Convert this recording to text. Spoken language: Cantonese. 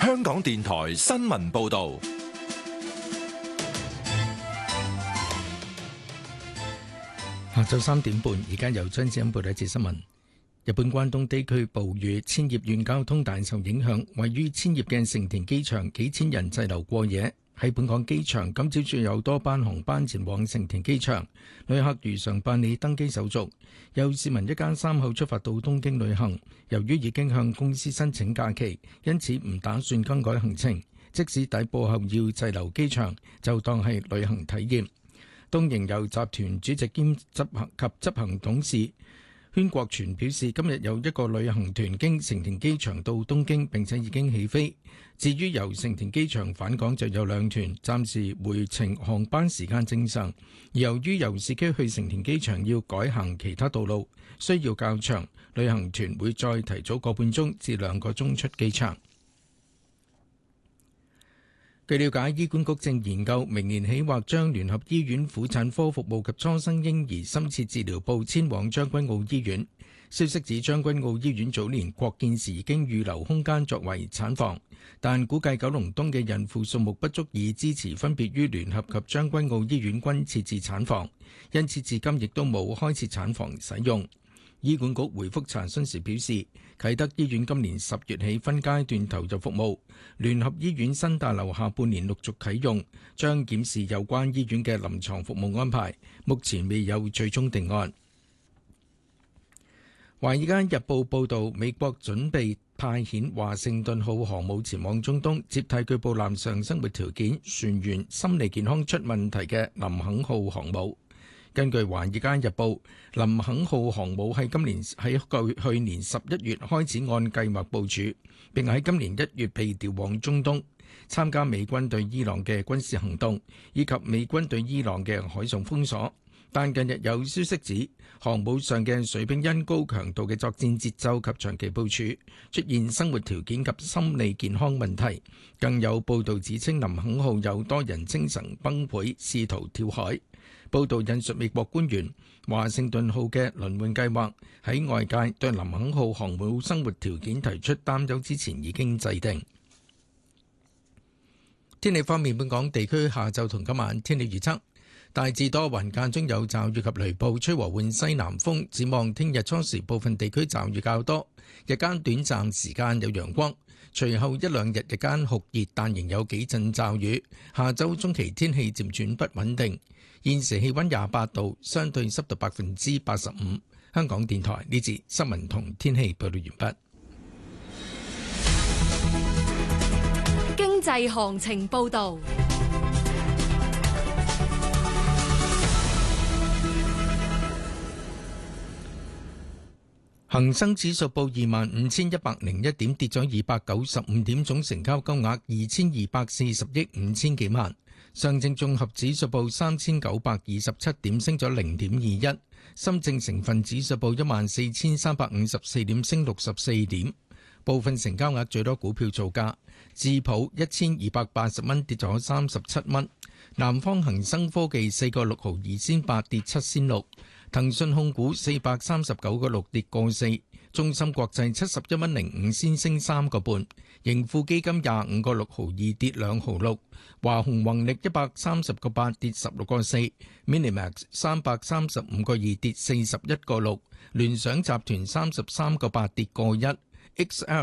香港電台新聞報道。 下晝3點半，而家由張子欣報道一節新聞。日本關東地區暴雨，千葉縣交通大受影響，位於千葉嘅成田機場幾千人滯留過夜。喺本港機場，今朝早有多班航班前往成田機場，旅客如常辦理登機手續。有市民一家3口出發到東京旅行，由於已經向公司申請假期，因此唔打算更改行程。即使抵埗後要滯留機場，就當係旅行體驗。東瀛遊集團主席兼執行董事禤國全表示，今日有一個旅行團經成田機場到東京，並且已經起飛。至於由成田機場返港就有2團，暫時回程航班時間正常。而由於由市區去成田機場要改行其他道路，需要較長，旅行團會再提早個半鐘至2個鐘出機場。據了解，醫管局正研究明年起或將聯合醫院婦產科服務及初生嬰兒深切治療部遷往將軍澳醫院。消息指將軍澳醫院早年擴建時已經預留空間作為產房，但估計九龍東嘅孕婦數目不足以支持分別於聯合及將軍澳醫院均設置產房，因此至今亦都冇開設產房使用。醫管局回覆查詢時表示，啟德醫院今年10月起分階段投入服務，聯合醫院新大樓下半年陸續啟用，將檢視有關醫院嘅臨床服務安排，目前未有最終定案。《華爾街日報》報導，美國準備派遣華盛頓號航母前往中東，接替據報濫上生活條件、船員心理健康出問題嘅林肯號航母。根據《華爾街日報》，林肯號航母喺去年11月開始按計劃部署，並喺今年1月被調往中東，參加美軍對伊朗嘅軍事行動，以及美軍對伊朗嘅海上封鎖。但近日有消息指，航母上嘅水兵因高強度嘅作戰節奏及長期部署，出現生活條件及心理健康問題。更有報導指稱林肯號有多人精神崩潰，試圖跳海。報導引述美國官員，華盛頓號嘅輪換計劃喺外界對林肯號航母生活條件提出擔憂之前已經制定。天氣方面，本港地區下晝同今晚天氣預測大致多雲，間中有驟雨及雷暴，吹和緩西南風。展望聽日初時部分地區驟雨較多，日間短暫時間有陽光，隨後1-2日日間酷熱，但仍有幾陣驟雨。下週中期天氣漸轉不穩定。現時氣溫28度，相對濕度85%。香港電台呢節新聞同天氣報道完畢。 經濟行情報道。 恒生指數報25,101點，跌咗295點，總成交金額2240億5千幾萬。上證綜合指數報3927點，升咗0.21。深證成分指數報14,354點，升64點。部分成交額最多股票造價：智普1280蚊，跌咗37蚊；南方恒生科技4個6毫2仙8，跌7仙6；騰訊控股439個6，跌個4；中芯國際71蚊05仙，升3個半；盈富基金25個6毫2，跌2毫6；華虹宏力130個8，跌16個4； Minimax 335個2，跌41個6；聯想集團33個8，跌個1；XL